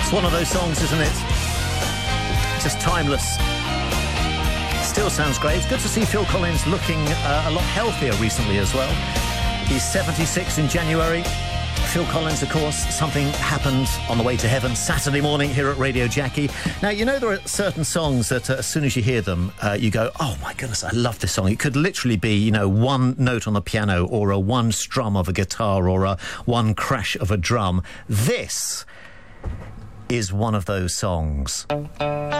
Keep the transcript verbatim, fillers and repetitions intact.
It's one of those songs, isn't it? Just timeless. Still sounds great. Good to see Phil Collins looking uh, a lot healthier recently as well. He's seventy-six in January. Phil Collins, of course, something happened on the way to heaven Saturday morning here at Radio Jackie. Now, you know there are certain songs that uh, as soon as you hear them, uh, you go, oh my goodness, I love this song. It could literally be, you know, one note on the piano or a one strum of a guitar or a one crash of a drum. This is one of those songs.